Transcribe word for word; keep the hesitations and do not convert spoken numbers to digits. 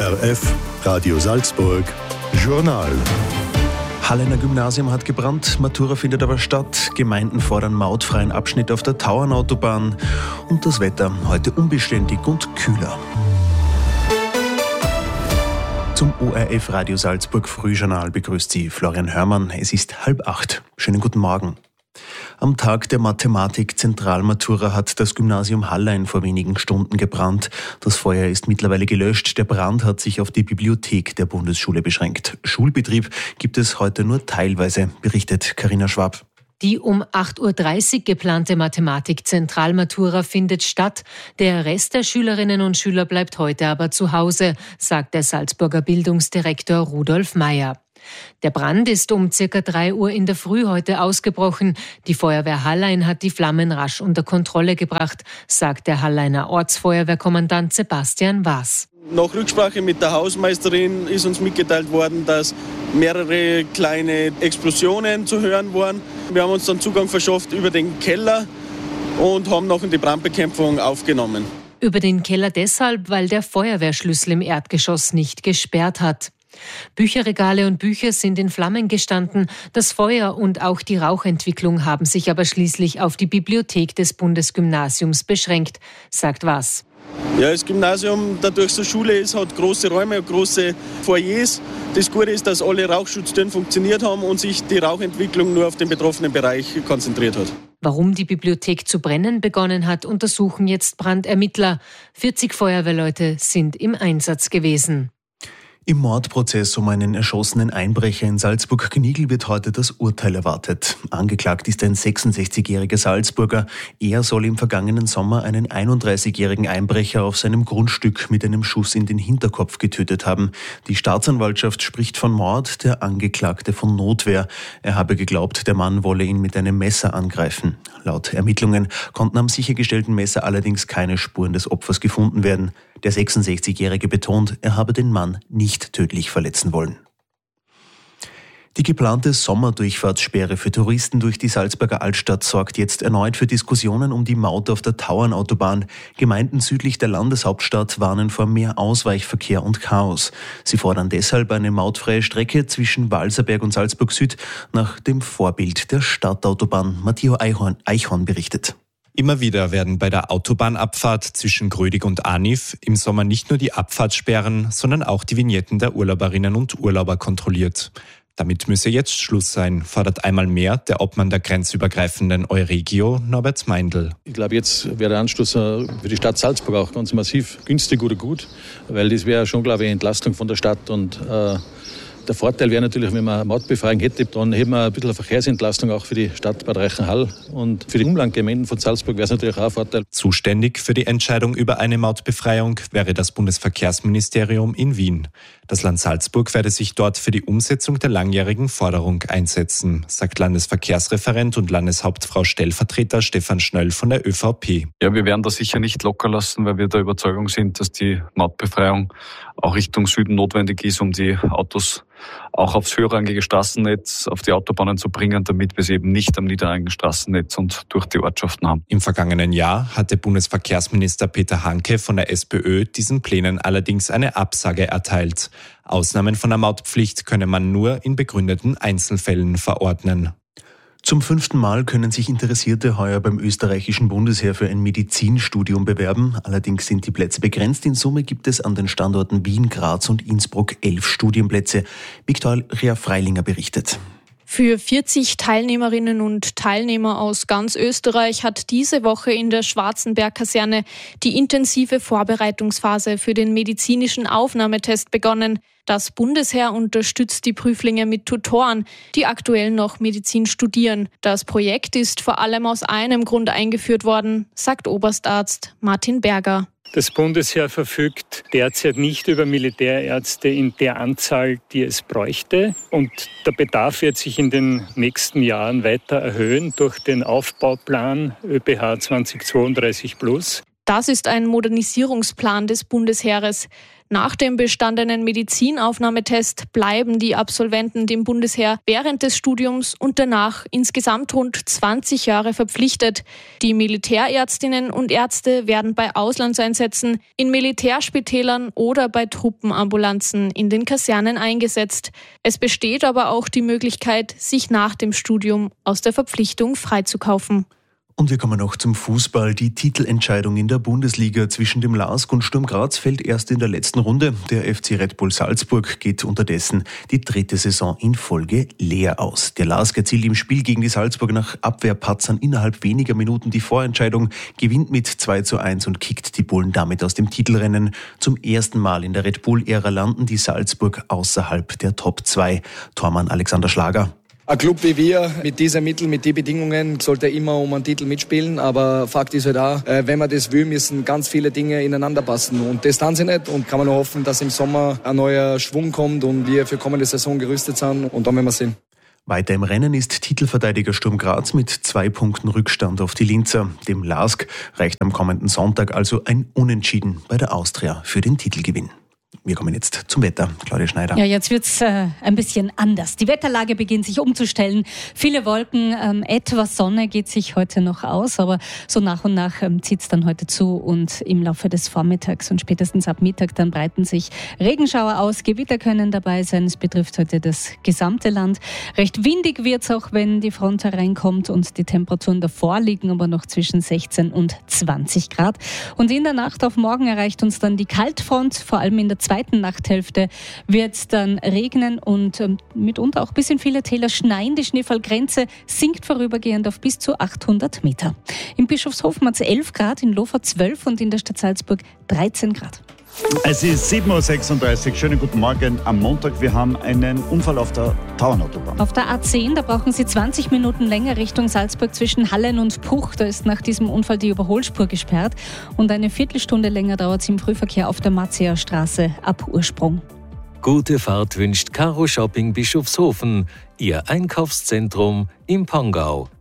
O R F, Radio Salzburg, Journal. Hallener Gymnasium hat gebrannt, Matura findet aber statt, Gemeinden fordern mautfreien Abschnitt auf der Tauernautobahn und das Wetter heute unbeständig und kühler. Zum O R F Radio Salzburg Frühjournal begrüßt Sie Florian Hörmann. Es ist halb acht. Schönen guten Morgen. Am Tag der Mathematik-Zentralmatura hat das Gymnasium Hallein vor wenigen Stunden gebrannt. Das Feuer ist mittlerweile gelöscht. Der Brand hat sich auf die Bibliothek der Bundesschule beschränkt. Schulbetrieb gibt es heute nur teilweise, berichtet Carina Schwab. Die um acht Uhr dreißig geplante Mathematik-Zentralmatura findet statt. Der Rest der Schülerinnen und Schüler bleibt heute aber zu Hause, sagt der Salzburger Bildungsdirektor Rudolf Meyer. Der Brand ist um circa drei Uhr in der Früh heute ausgebrochen. Die Feuerwehr Hallein hat die Flammen rasch unter Kontrolle gebracht, sagt der Halleiner Ortsfeuerwehrkommandant Sebastian Waas. Nach Rücksprache mit der Hausmeisterin ist uns mitgeteilt worden, dass mehrere kleine Explosionen zu hören waren. Wir haben uns dann Zugang verschafft über den Keller und haben noch die Brandbekämpfung aufgenommen. Über den Keller deshalb, weil der Feuerwehrschlüssel im Erdgeschoss nicht gesperrt hat. Bücherregale und Bücher sind in Flammen gestanden. Das Feuer und auch die Rauchentwicklung haben sich aber schließlich auf die Bibliothek des Bundesgymnasiums beschränkt, sagt Waas. Ja, das Gymnasium, dadurch so Schule ist, hat große Räume und große Foyers. Das Gute ist, dass alle Rauchschutztüren funktioniert haben und sich die Rauchentwicklung nur auf den betroffenen Bereich konzentriert hat. Warum die Bibliothek zu brennen begonnen hat, untersuchen jetzt Brandermittler. vierzig Feuerwehrleute sind im Einsatz gewesen. Im Mordprozess um einen erschossenen Einbrecher in Salzburg-Gnigl wird heute das Urteil erwartet. Angeklagt ist ein sechsundsechzigjähriger Salzburger. Er soll im vergangenen Sommer einen einunddreißigjährigen Einbrecher auf seinem Grundstück mit einem Schuss in den Hinterkopf getötet haben. Die Staatsanwaltschaft spricht von Mord, der Angeklagte von Notwehr. Er habe geglaubt, der Mann wolle ihn mit einem Messer angreifen. Laut Ermittlungen konnten am sichergestellten Messer allerdings keine Spuren des Opfers gefunden werden. Der sechsundsechzigjährige betont, er habe den Mann nicht tödlich verletzen wollen. Die geplante Sommerdurchfahrtssperre für Touristen durch die Salzburger Altstadt sorgt jetzt erneut für Diskussionen um die Maut auf der Tauernautobahn. Gemeinden südlich der Landeshauptstadt warnen vor mehr Ausweichverkehr und Chaos. Sie fordern deshalb eine mautfreie Strecke zwischen Walserberg und Salzburg Süd nach dem Vorbild der Stadtautobahn. Matteo Eichhorn, Eichhorn berichtet. Immer wieder werden bei der Autobahnabfahrt zwischen Grödig und Arniv im Sommer nicht nur die Abfahrtssperren, sondern auch die Vignetten der Urlauberinnen und Urlauber kontrolliert. Damit müsse jetzt Schluss sein, fordert einmal mehr der Obmann der grenzübergreifenden Euregio, Norbert Meindl. Ich glaube, jetzt wäre der Anschluss für die Stadt Salzburg auch ganz massiv günstig oder gut, weil das wäre schon, glaube ich, eine Entlastung von der Stadt und äh, der Vorteil wäre natürlich, wenn man eine Mautbefreiung hätte, dann hätten wir ein bisschen eine Verkehrsentlastung auch für die Stadt Bad Reichenhall. Und für die Umlandgemeinden von Salzburg wäre es natürlich auch ein Vorteil. Zuständig für die Entscheidung über eine Mautbefreiung wäre das Bundesverkehrsministerium in Wien. Das Land Salzburg werde sich dort für die Umsetzung der langjährigen Forderung einsetzen, sagt Landesverkehrsreferent und Landeshauptfrau Stellvertreter Stefan Schnöll von der ÖVP. Ja, wir werden da sicher nicht locker lassen, weil wir der Überzeugung sind, dass die Mautbefreiung auch Richtung Süden notwendig ist, um die Autos auch aufs höherrangige Straßennetz, auf die Autobahnen zu bringen, damit wir sie eben nicht am niederrangigen Straßennetz und durch die Ortschaften haben. Im vergangenen Jahr hatte Bundesverkehrsminister Peter Hanke von der SPÖ diesen Plänen allerdings eine Absage erteilt. Ausnahmen von der Mautpflicht könne man nur in begründeten Einzelfällen verordnen. Zum fünften Mal können sich Interessierte heuer beim österreichischen Bundesheer für ein Medizinstudium bewerben. Allerdings sind die Plätze begrenzt. In Summe gibt es an den Standorten Wien, Graz und Innsbruck elf Studienplätze. Viktoria Freilinger berichtet. Für vierzig Teilnehmerinnen und Teilnehmer aus ganz Österreich hat diese Woche in der Schwarzenberg-Kaserne die intensive Vorbereitungsphase für den medizinischen Aufnahmetest begonnen. Das Bundesheer unterstützt die Prüflinge mit Tutoren, die aktuell noch Medizin studieren. Das Projekt ist vor allem aus einem Grund eingeführt worden, sagt Oberstarzt Martin Berger. Das Bundesheer verfügt derzeit nicht über Militärärzte in der Anzahl, die es bräuchte. Und der Bedarf wird sich in den nächsten Jahren weiter erhöhen durch den Aufbauplan ÖPH zwanzig zweiunddreißig plus. Das ist ein Modernisierungsplan des Bundesheeres. Nach dem bestandenen Medizinaufnahmetest bleiben die Absolventen dem Bundesheer während des Studiums und danach insgesamt rund zwanzig Jahre verpflichtet. Die Militärärztinnen und Ärzte werden bei Auslandseinsätzen, in Militärspitälern oder bei Truppenambulanzen in den Kasernen eingesetzt. Es besteht aber auch die Möglichkeit, sich nach dem Studium aus der Verpflichtung freizukaufen. Und wir kommen noch zum Fußball. Die Titelentscheidung in der Bundesliga zwischen dem LASK und Sturm Graz fällt erst in der letzten Runde. Der F C Red Bull Salzburg geht unterdessen die dritte Saison in Folge leer aus. Der LASK erzielt im Spiel gegen die Salzburg nach Abwehrpatzern innerhalb weniger Minuten die Vorentscheidung, gewinnt mit zwei zu eins und kickt die Bullen damit aus dem Titelrennen. Zum ersten Mal in der Red Bull-Ära landen die Salzburg außerhalb der Top zwei. Tormann Alexander Schlager. Ein Club wie wir mit diesen Mitteln, mit den Bedingungen sollte immer um einen Titel mitspielen, aber Fakt ist halt auch, wenn man das will, müssen ganz viele Dinge ineinander passen und das tun sie nicht und kann man nur hoffen, dass im Sommer ein neuer Schwung kommt und wir für kommende Saison gerüstet sind und dann werden wir sehen. Weiter im Rennen ist Titelverteidiger Sturm Graz mit zwei Punkten Rückstand auf die Linzer. Dem LASK reicht am kommenden Sonntag also ein Unentschieden bei der Austria für den Titelgewinn. Wir kommen jetzt zum Wetter. Claudia Schneider. Ja, jetzt wird's äh, ein bisschen anders. Die Wetterlage beginnt sich umzustellen. Viele Wolken, ähm, etwas Sonne geht sich heute noch aus, aber so nach und nach ähm, zieht's dann heute zu und im Laufe des Vormittags und spätestens ab Mittag dann breiten sich Regenschauer aus. Gewitter können dabei sein. Es betrifft heute das gesamte Land. Recht windig wird's auch, wenn die Front hereinkommt und die Temperaturen davor liegen aber noch zwischen sechzehn und zwanzig Grad. Und in der Nacht auf morgen erreicht uns dann die Kaltfront, vor allem in der zweiten Nachthälfte wird es dann regnen und ähm, mitunter auch ein bisschen viele Täler schneien. Die Schneefallgrenze sinkt vorübergehend auf bis zu achthundert Meter. In Bischofshofen hat es elf Grad, in Lofa zwölf und in der Stadt Salzburg dreizehn Grad. Es ist sieben Uhr sechsunddreißig. Schönen guten Morgen am Montag. Wir haben einen Unfall auf der Tauernautobahn. Auf der A zehn, da brauchen Sie zwanzig Minuten länger Richtung Salzburg zwischen Hallen und Puch. Da ist nach diesem Unfall die Überholspur gesperrt. Und eine Viertelstunde länger dauert es im Frühverkehr auf der Matzeer Straße ab Ursprung. Gute Fahrt wünscht Caro Shopping Bischofshofen, Ihr Einkaufszentrum im Pongau.